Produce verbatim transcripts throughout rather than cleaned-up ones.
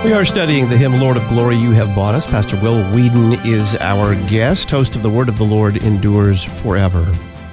We are studying the hymn, Lord of Glory, You Have Bought Us. Pastor Will Whedon is our guest, host of The Word of the Lord Endures Forever.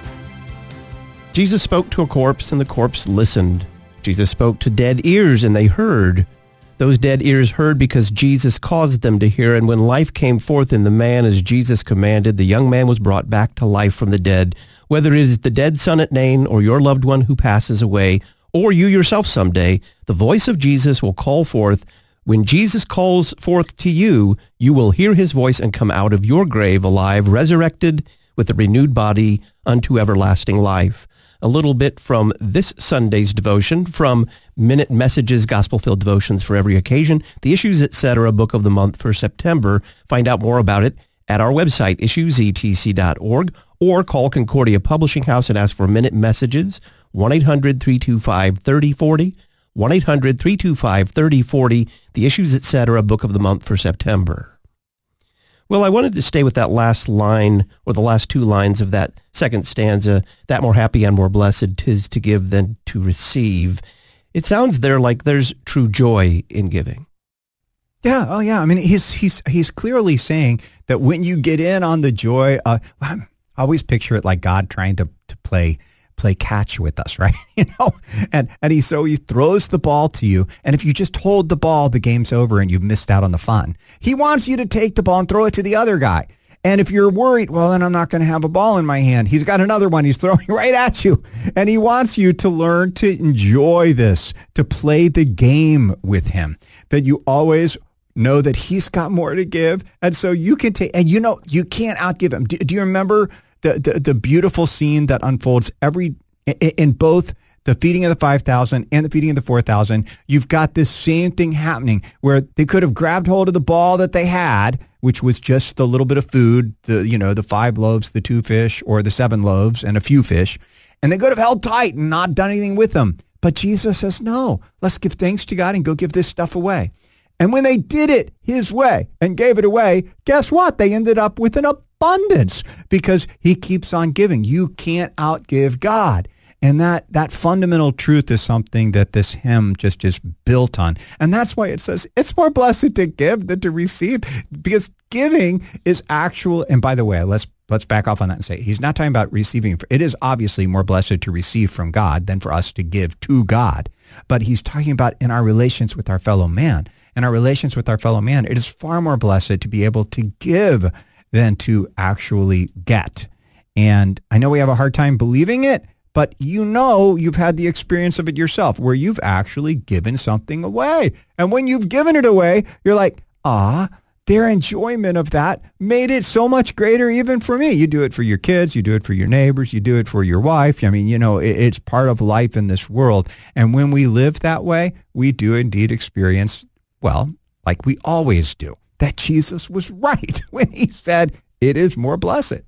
Jesus spoke to a corpse, and the corpse listened. Jesus spoke to dead ears, and they heard. Those dead ears heard because Jesus caused them to hear, and when life came forth in the man as Jesus commanded, the young man was brought back to life from the dead. Whether it is the dead son at Nain, or your loved one who passes away, or you yourself someday, the voice of Jesus will call forth. When Jesus calls forth to you, you will hear his voice and come out of your grave alive, resurrected with a renewed body unto everlasting life. A little bit from this Sunday's devotion from Minute Messages, Gospel-Filled Devotions for Every Occasion, the Issues, et cetera Book of the Month for September. Find out more about it at our website, issues e t c dot org, or call Concordia Publishing House and ask for Minute Messages, one eight hundred, three two five, three oh four oh, one eight hundred, three two five, three oh four oh, the Issues, et cetera Book of the Month for September. Well, I wanted to stay with that last line, or the last two lines of that second stanza, that more happy and more blessed 'tis to give than to receive. It sounds there like there's true joy in giving. Yeah, oh yeah. I mean, he's he's he's clearly saying that when you get in on the joy, uh, I always picture it like God trying to, to play play catch with us, right? You know, and and he so he throws the ball to you, and if you just hold the ball, the game's over and you've missed out on the fun. He wants you to take the ball and throw it to the other guy. And if you're worried, well, then I'm not going to have a ball in my hand. He's got another one. He's throwing right at you. And he wants you to learn to enjoy this, to play the game with him, that you always know that he's got more to give. And so you can take, and you know, you can't outgive him. Do, do you remember the, the, the beautiful scene that unfolds every, in, in both the feeding of the five thousand and the feeding of the four thousand? You've got this same thing happening where they could have grabbed hold of the ball that they had, which was just the little bit of food, the, you know, the five loaves, the two fish, or the seven loaves and a few fish, and they could have held tight and not done anything with them. But Jesus says, no, let's give thanks to God and go give this stuff away. And when they did it his way and gave it away, guess what? They ended up with an abundance because he keeps on giving. You can't outgive God. And that that fundamental truth is something that this hymn just is built on. And that's why it says it's more blessed to give than to receive, because giving is actual. And by the way, let's let's back off on that and say he's not talking about receiving. It is obviously more blessed to receive from God than for us to give to God. But he's talking about in our relations with our fellow man. In our relations with our fellow man, it is far more blessed to be able to give than to actually get. And I know we have a hard time believing it, but you know you've had the experience of it yourself where you've actually given something away. And when you've given it away, you're like, ah, their enjoyment of that made it so much greater even for me. You do it for your kids, you do it for your neighbors, you do it for your wife. I mean, you know, it, it's part of life in this world. And when we live that way, we do indeed experience, well, like we always do, that Jesus was right when he said it is more blessed.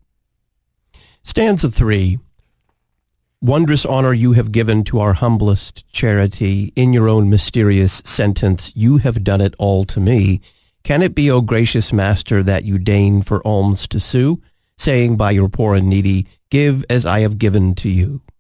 Stanza three. Wondrous honor you have given to our humblest charity. In your own mysterious sentence, you have done it all to me. Can it be, O gracious Master, that you deign for alms to sue, saying by your poor and needy, give as I have given to you?